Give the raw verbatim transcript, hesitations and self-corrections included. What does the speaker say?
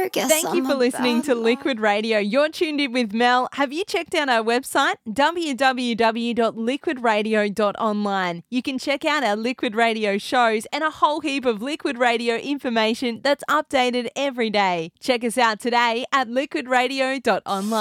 guess Thank you I'm for a listening bad to lot. Liquid Radio. You're tuned in with Mel. Have you checked out our website, w w w dot liquid radio dot online? You can check out our Liquid Radio shows and a whole heap of Liquid Radio information that's updated every day. Check us out today at liquid radio dot online.